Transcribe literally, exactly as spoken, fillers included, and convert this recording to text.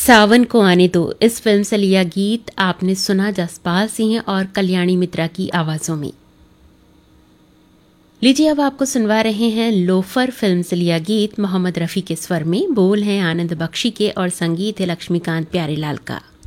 सावन को आने दो इस फिल्म से लिया गीत आपने सुना जसपाल सिंह और कल्याणी मित्रा की आवाजों में। लीजिए अब आपको सुनवा रहे हैं लोफर फिल्म से लिया गीत मोहम्मद रफ़ी के स्वर में। बोल हैं आनंद बख्शी के और संगीत है लक्ष्मीकांत प्यारेलाल का।